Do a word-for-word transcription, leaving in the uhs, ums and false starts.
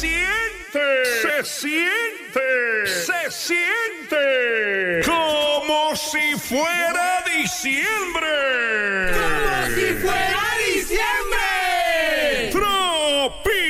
siente, se siente, se siente como si fuera diciembre. Como si fuera